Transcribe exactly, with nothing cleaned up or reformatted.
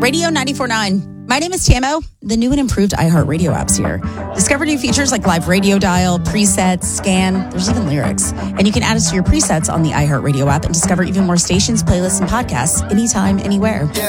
Radio ninety-four point nine. My name is Tamo. The new and improved iHeartRadio app's here. Discover new features like live radio dial, presets, scan. There's even lyrics. And you can add us to your presets on the iHeartRadio app and discover even more stations, playlists, and podcasts anytime, anywhere. Yeah.